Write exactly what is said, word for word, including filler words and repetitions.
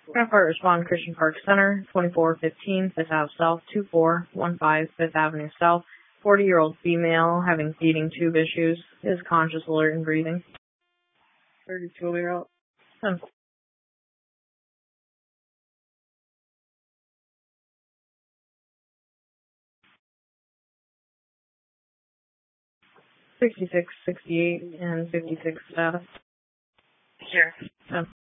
Rampart respond Christian Park Center, twenty-four fifteen Fifth Avenue South, two four one five Fifth Avenue South. forty-year-old female having feeding tube issues, is conscious, alert, and breathing. thirty-two-year-old. sixty-six, sixty-eight, and fifty-six status. Sure.